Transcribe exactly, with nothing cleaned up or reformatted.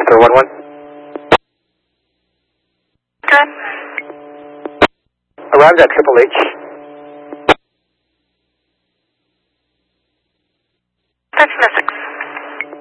Panther one one. Good. Arrived at Triple H. thirteen oh six.